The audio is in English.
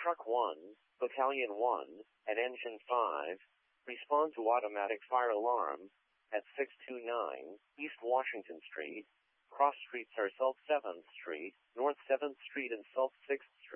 Truck 1, Battalion 1, and Engine 5, respond to automatic fire alarm at 629 East Washington Street. Cross streets are South 7th Street, North 7th Street and South 6th